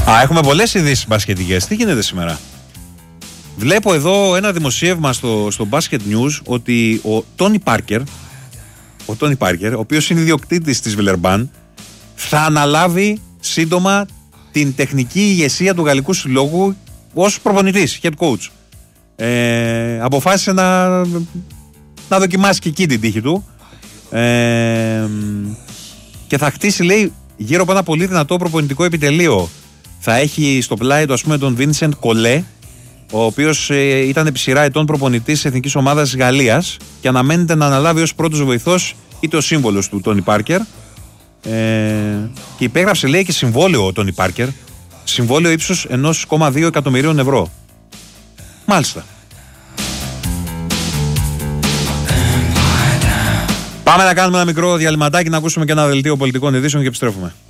Έχουμε πολλές ειδήσεις μπασκετικές. Τι γίνεται σήμερα? Βλέπω εδώ ένα δημοσίευμα στο Basket News ότι ο Τόνι Πάρκερ, ο οποίος είναι ιδιοκτήτης της Βιλερμπάν, θα αναλάβει σύντομα την τεχνική ηγεσία του Γαλλικού Συλλόγου ως προπονητής, head coach. Αποφάσισε να δοκιμάσει και εκεί την τύχη του και θα χτίσει, λέει, γύρω από ένα πολύ δυνατό προπονητικό επιτελείο. Θα έχει στο πλάι του, ας πούμε, τον Βίνσεντ Κολέ, ο οποίος ήταν επί σειρά ετών προπονητής της Εθνικής Ομάδας Γαλλίας και αναμένεται να αναλάβει ως πρώτος βοηθός είτε ο σύμβολος του Τόνι Πάρκερ. Και υπέγραψε, λέει, και συμβόλαιο ο Τόνι Πάρκερ, συμβόλαιο ύψους 1,2 εκατομμυρίων ευρώ. Μάλιστα. Πάμε να κάνουμε ένα μικρό διαλυματάκι, να ακούσουμε και ένα δελτίο πολιτικών ειδήσεων και επιστρέφουμε.